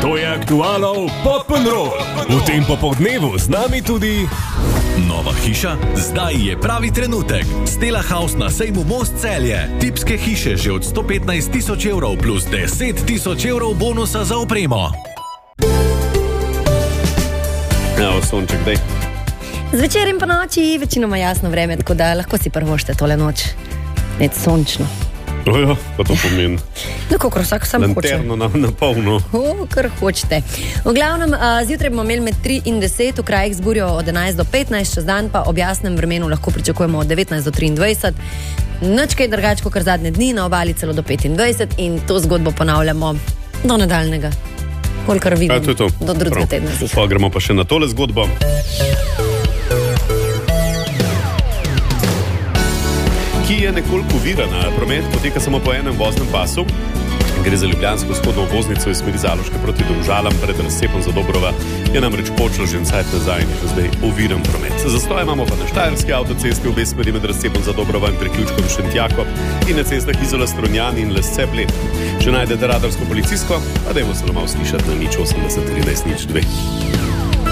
To je Aktualov Pop'n'Roll. V tem popoldnevu z nami tudi... Nova hiša? Zdaj je pravi trenutek. Stella House na sejmu Most Celje. Tipske hiše že od 115 000 evrov plus 10 000 evrov bonusa za opremo. Sonček, dej. Zvečer in po noči večinoma jasno vreme, tako da lahko si prvošte tole noč. Net sončno. Ojo, pa to pomeni. No, kakor vsak sam hoče. Lanterno na polno. Kar hočete. V glavnem, zjutraj bomo imeli med 3 in 10, v krajih z burjo od 11 do 15, čez dan pa ob jasnem vremenu lahko pričakujemo od 19 do 23. Nič kaj drugače kot zadnje dni, na obali celo do 25 in to zgodbo ponavljamo do nadaljnega. Kolikor vidim, to. Do drugega tedna zih. Pa gremo pa še na tole zgodbo. Ki je nekoliko ovirana. Promet poteka samo po enem voznem pasu. Gre za ljubljansko vzhodno obvoznico iz smeri Zaloške proti Domžalam pred razcepom Zadobrova. Je namreč počlo že cajt nazaj in je že zdaj oviran promet. Zastoj imamo pa na Štajerski avtocesti obe smeri med razcepom Zadobrova in priključkom Šentjakov in na cestah Izola Strunjan in Lescepli. Če najdete radarsko policijsko, pa dajmo se malo slišati na 080 13 02.